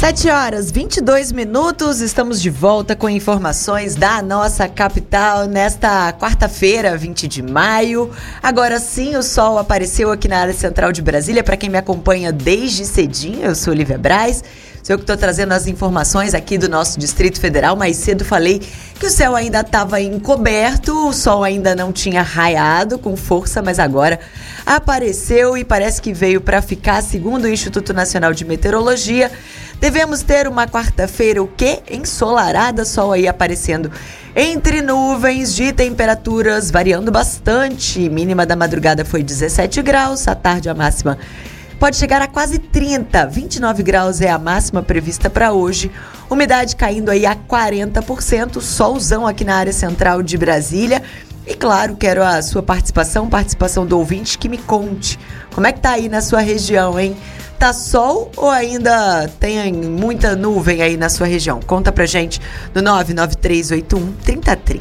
7h22, estamos de volta com informações da nossa capital nesta quarta-feira, 20 de maio. Agora sim, o sol apareceu aqui na área central de Brasília. Para quem me acompanha desde cedinho, eu sou Olivia Braz. Sou eu que estou trazendo as informações aqui do nosso Distrito Federal. Mais cedo falei que o céu ainda estava encoberto, o sol ainda não tinha raiado com força, mas agora apareceu e parece que veio para ficar, segundo o Instituto Nacional de Meteorologia. Devemos ter uma quarta-feira o quê? Ensolarada, sol aí aparecendo entre nuvens, de temperaturas variando bastante. Mínima da madrugada foi 17 graus, à tarde a máxima pode chegar a quase 30, 29 graus é a máxima prevista para hoje. Umidade caindo aí a 40%, solzão aqui na área central de Brasília. E claro, quero a sua participação do ouvinte, que me conte como é que tá aí na sua região, hein? Tá sol ou ainda tem muita nuvem aí na sua região? Conta pra gente no 99381-3030.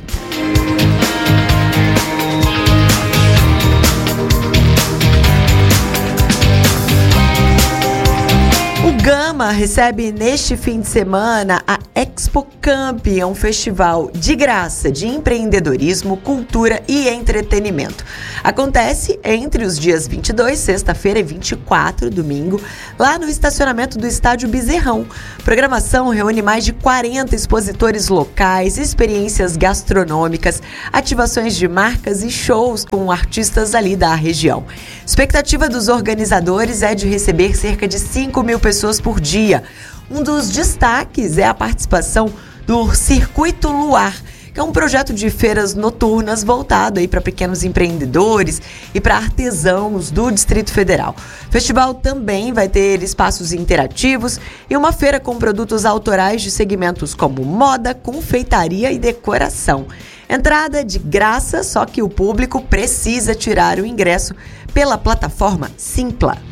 O Gama recebe neste fim de semana a Expo Camp, um festival de graça de empreendedorismo, cultura e entretenimento. Acontece entre os dias 22, sexta-feira, e 24, domingo, lá no estacionamento do Estádio Bezerrão. A programação reúne mais de 40 expositores locais, experiências gastronômicas, ativações de marcas e shows com artistas ali da região. Expectativa dos organizadores é de receber cerca de 5 mil pessoas por dia. Um dos destaques é a participação do Circuito Luar, que é um projeto de feiras noturnas voltado aí para pequenos empreendedores e para artesãos do Distrito Federal. O festival também vai ter espaços interativos e uma feira com produtos autorais de segmentos como moda, confeitaria e decoração. Entrada de graça, só que o público precisa tirar o ingresso pela plataforma Simpla.